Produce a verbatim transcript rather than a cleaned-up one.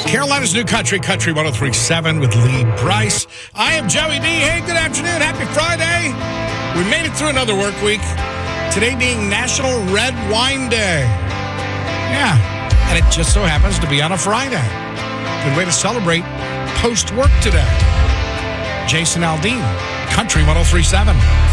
Carolina's New Country, Country one oh three point seven with Lee Brice. I am Joey D. Hey, good afternoon. Happy Friday. We made it through another work week. Today being National Red Wine Day. Yeah, and it just so happens to be on a Friday. Good way to celebrate post-work today. Jason Aldean, Country one oh three point seven.